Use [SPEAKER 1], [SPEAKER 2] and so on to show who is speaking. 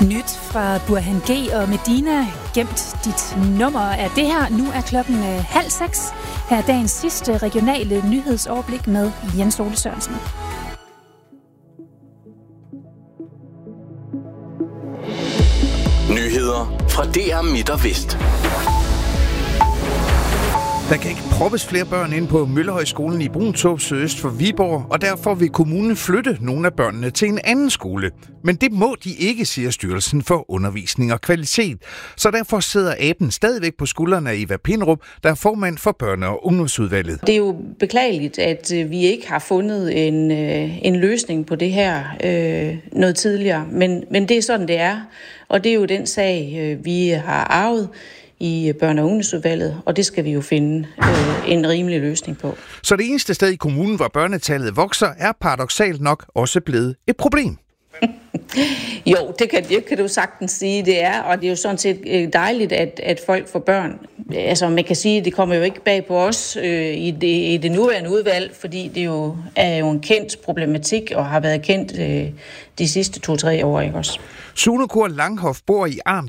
[SPEAKER 1] Nyt fra Burhan G og Medina. Gemt dit nummer af det her. Nu er klokken 5:30. Her er dagens sidste regionale nyhedsoverblik med Jens Ole Sørensen.
[SPEAKER 2] Nyheder fra DR Midt og Vest.
[SPEAKER 3] Der kan ikke proppes flere børn ind på Møllehøjskolen i Bruntorp sydøst for Viborg, og derfor vil kommunen flytte nogle af børnene til en anden skole. Men det må de ikke, siger Styrelsen for Undervisning og Kvalitet. Så derfor sidder aben stadigvæk på skuldrene af Eva Pinderup, der er formand for Børne- og Ungdomsudvalget.
[SPEAKER 4] Det er jo beklageligt, at vi ikke har fundet en løsning på det her noget tidligere, men det er sådan, det er. Og det er jo den sag, vi har arvet i Børne- og Ungdomsudvalget, og det skal vi jo finde en rimelig løsning på.
[SPEAKER 3] Så det eneste sted i kommunen, hvor børnetallet vokser, er paradoksalt nok også blevet et problem.
[SPEAKER 4] Jo, det kan du sagtens sige, det er, og det er jo sådan set dejligt, at folk får børn. Altså, man kan sige, at det kommer jo ikke bag på os i det nuværende udvalg, fordi det jo er en kendt problematik, og har været kendt de sidste 2-3 år, ikke også?
[SPEAKER 3] Sune Kor Langhoff bor i Arm